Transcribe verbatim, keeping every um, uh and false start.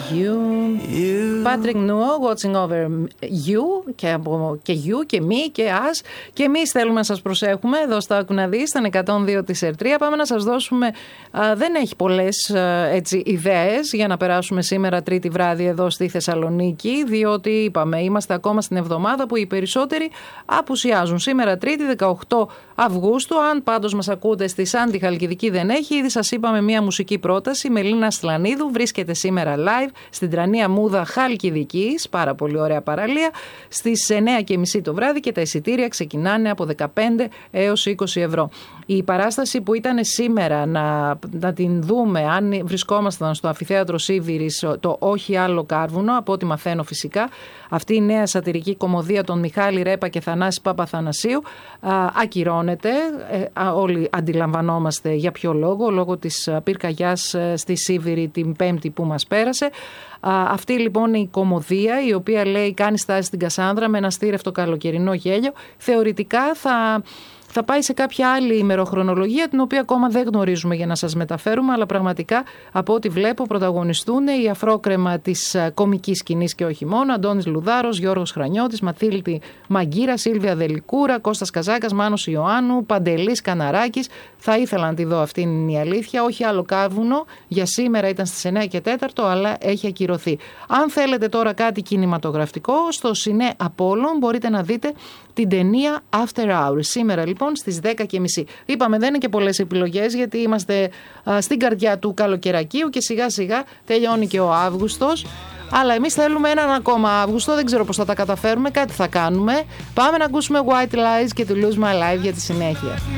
You. you. Patrick Nuo, Watching Over You, και, από, και You και Me και Us. Και εμείς θέλουμε να σας προσέχουμε εδώ στο Άκου να δεις, στον εκατόν δύο της Ερτρία. Πάμε να σας δώσουμε, α, δεν έχει πολλές α, έτσι, ιδέες για να περάσουμε σήμερα τρίτη βράδυ εδώ στη Θεσσαλονίκη, διότι είπαμε, είμαστε ακόμα στην εβδομάδα που οι περισσότεροι απουσιάζουν. Σήμερα τρίτη δεκαοκτώ Αυγούστου, αν πάντως μας ακούτε στη Σάντι Χαλκιδική δεν έχει, ήδη σας είπαμε μια μουσική πρόταση. Μελίνα Σλανίδου βρίσκεται σήμερα live στην Τρανία Μούδα Χαλκιδικής, πάρα πολύ ωραία παραλία, στις εννιά και μισή το βράδυ και τα εισιτήρια ξεκινάνε από δεκαπέντε έως είκοσι ευρώ. Η παράσταση που ήταν σήμερα να, να την δούμε, αν βρισκόμασταν στο Αμφιθέατρο Σίβηρης, το Όχι Άλλο Κάρβουνο, από ό,τι μαθαίνω φυσικά, αυτή η νέα σατυρική κωμωδία των Μιχάλη Ρέπα και Θανάση Παπαθανασίου α, ακυρώνεται. Ε, α, όλοι αντιλαμβανόμαστε για ποιο λόγο, λόγω της πυρκαγιάς στη Σίβηρη την Πέμπτη που μας πέρασε. Α, αυτή λοιπόν η κωμωδία, η οποία λέει κάνει στάση στην Κασάνδρα με ένα στήρευτο καλοκαιρινό γέλιο, θεωρητικά θα... θα πάει σε κάποια άλλη ημεροχρονολογία, την οποία ακόμα δεν γνωρίζουμε για να σας μεταφέρουμε, αλλά πραγματικά από ό,τι βλέπω πρωταγωνιστούν οι αφρόκρεμα της κομικής σκηνής και όχι μόνο, Αντώνης Λουδάρος, Γιώργος Χρανιώτης, Μαθίλτη Μαγκύρα, Σίλβια Δελικούρα, Κώστας Καζάκας, Μάνος Ιωάννου, Παντελής Καναράκης. Θα ήθελα να τη δω, αυτή είναι η αλήθεια. Όχι Άλλο Κάρβουνο, για σήμερα ήταν στις εννιά και τέσσερα, αλλά έχει ακυρωθεί. Αν θέλετε τώρα κάτι κινηματογραφικό, στο Σινέ Απόλλων μπορείτε να δείτε την ταινία After Hours. Σήμερα λοιπόν στις δέκα και μισή. Είπαμε δεν είναι και πολλές επιλογές, γιατί είμαστε α, στην καρδιά του καλοκαιρακίου και σιγά σιγά τελειώνει και ο Αύγουστος. Αλλά εμείς θέλουμε έναν ακόμα Αύγουστο, δεν ξέρω πώς θα τα καταφέρουμε, κάτι θα κάνουμε. Πάμε να ακούσουμε White Lies και του Lose My Life για τη συνέχεια.